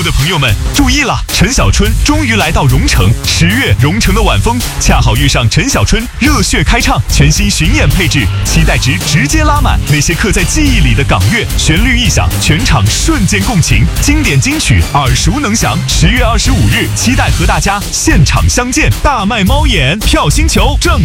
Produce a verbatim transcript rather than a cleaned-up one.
的朋友们注意了，陈小春终于来到蓉城。十月，蓉城的晚风恰好遇上陈小春热血开唱，全新巡演配置，期待值直接拉满。那些刻在记忆里的港乐，旋律一响，全场瞬间共情，经典金曲耳熟能详。十月二十五日，期待和大家现场相见。大麦猫眼票星球正